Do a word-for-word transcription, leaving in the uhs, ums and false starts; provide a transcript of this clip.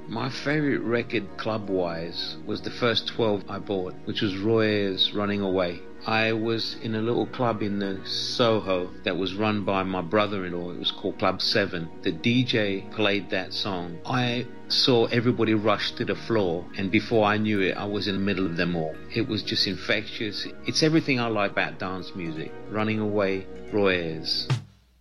My favourite record club-wise was the first twelve I bought, which was Roy Ayers' Running Away. I was in a little club in the Soho that was run by my brother-in-law. It was called Club seven. The D J played that song. I saw everybody rush to the floor, and before I knew it, I was in the middle of them all. It was just infectious. It's everything I like about dance music. Running Away, Roy Ayers.